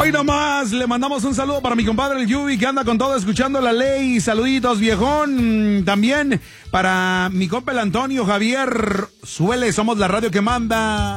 Hoy nomás le mandamos un saludo para mi compadre el Yubi, que anda con todo escuchando la ley. Saluditos, viejón. También para mi compa el Antonio Javier Suele, somos la radio que manda.